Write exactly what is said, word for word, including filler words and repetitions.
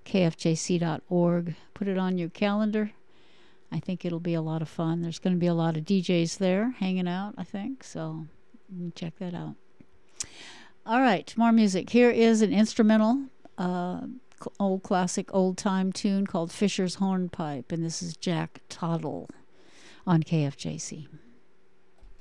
K F J C dot org. Put it on your calendar. I think it'll be a lot of fun. There's going to be a lot of D Js there hanging out, I think. So check that out. All right, more music. Here is an instrumental, uh, old classic, old-time tune called Fisher's Hornpipe, and this is Jack Toddle on K F J C.